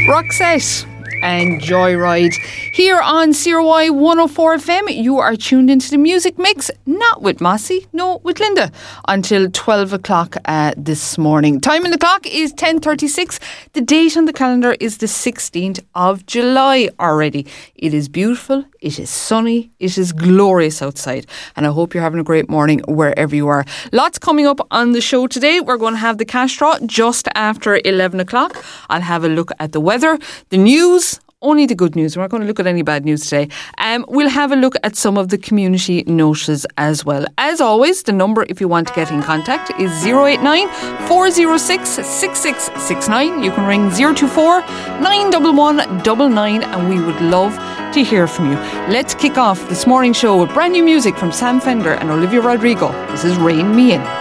Roxette and Joyride here on CRY 104 FM. You are tuned into the music mix, not with Mossy, no, with Linda, until 12 o'clock this morning. Time on the clock is 10:36. The date on the calendar is the 16th of July already. It is beautiful, it is sunny, it is glorious outside, and I hope you're having a great morning wherever you are. Lots coming up on the show today. We're going to have the cash draw just after 11 o'clock. I'll have a look at the weather, the news, only the good news. We're not going to look at any bad news today. We'll have a look at some of the community notices as well. As always, the number if you want to get in contact is 089 406 6669. You can ring 024 911 99 and we would love to hear from you. Let's kick off this morning's show with brand new music from Sam Fender and Olivia Rodrigo. This is Rain Me In.